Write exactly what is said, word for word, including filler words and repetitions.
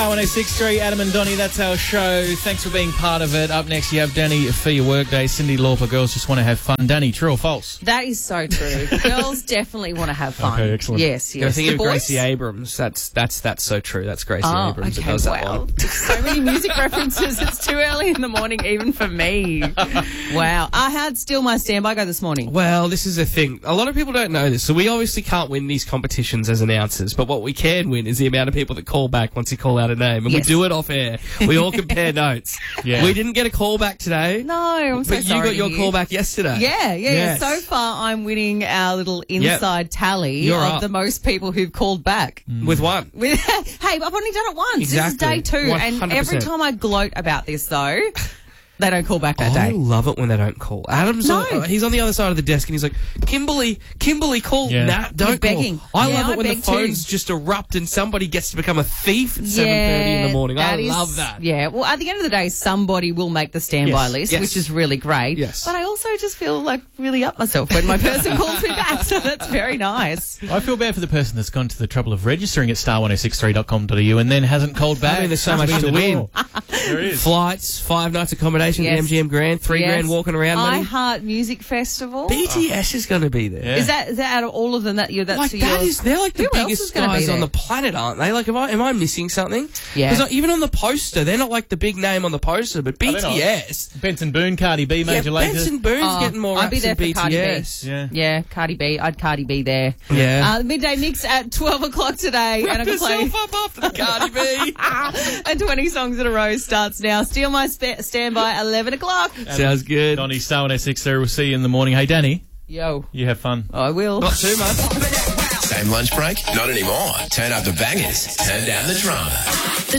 one oh six point three, Adam and Donnie, that's our show. Thanks for being part of it. Up next, you have Danny for your workday. Cindy Lauper, girls just want to have fun. Danny, true or false? That is so true. Girls definitely want to have fun. Okay, excellent. Yes, yes. I think The of boys? Gracie Abrams. That's that's that's so true. That's Gracie Oh, Abrams okay, that does that wow. one. So many music references. It's too early in the morning, even for me. Wow. I had Steal My Standby go this morning. Well, this is a thing. A lot of people don't know this, so we obviously can't win these competitions as announcers, but what we can win is the amount of people that call back once you call out a name, and Yes. we do it off air. We all compare notes. Yeah. We didn't get a call back today. No, I'm so But sorry. you got your call back yesterday. Yeah, yeah. Yes. So far, I'm winning our little inside tally You're of up. the most people who've called back. With one. With, hey, I've only done it once. Exactly. This is day two. one hundred And every percent. time I gloat about this, though, they don't call back that I day. love it when they don't call. Adam's No. on, uh, he's on the other side of the desk and he's like, Kimberly, Kimberly, call. Yeah. Nah, don't You're begging. call. I Yeah, love I it when the beg too. phones just erupt and somebody gets to become a thief at seven thirty in the morning. I that is- love that. Yeah, well, at the end of the day, somebody will make the standby Yes, list, yes. which is really great. Yes. But I also just feel like really up myself when my person calls me back, so that's very nice. I feel bad for the person that's gone to the trouble of registering at star one oh six three dot com dot a u and then hasn't called back. I mean, there's so Must much be in to the win. door. There is. Flights, five nights accommodation, Yes. M G M Grand, three Yes. grand walking around I money. Heart Music Festival. B T S is going to be there. Yeah. Is that is that out of all of them that you that's Like your, that is, they're like the Who else is biggest gonna be guys on there? the planet, aren't they? Like, am I am I missing something? Yeah. Because even on the poster, they're not like the big name on the poster, but Are they not? B T S. Benson Boone, Cardi B, Yeah, Major Lazer. Benson Boone's Oh, getting more I'd raps be there than for Cardi B. B T S. Yeah. Yeah, Cardi B. I'd Cardi B there. Yeah. Uh, midday mix at twelve o'clock today. Wrap and I'm going to yourself play. up after the Cardi B. And twenty songs in a row starts now. Steal My spa- Standby, eleven o'clock. Sounds good. Donnie, star one oh six there. We'll see you in the morning. Hey, Danny, Yo, you have fun. I will. Not too much. Same lunch break? Not anymore. Turn up the bangers. Turn down the drama. The